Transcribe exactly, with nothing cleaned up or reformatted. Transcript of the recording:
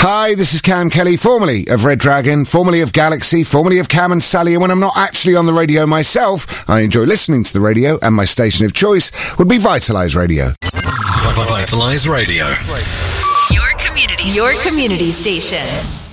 Hi, this is Cam Kelly, formerly of Red Dragon, formerly of Galaxy, formerly of Cam and Sally, and when I'm not actually on the radio myself, I enjoy listening to the radio, and my station of choice would be Vitalise Radio. Vitalise Radio. Your community, your community station.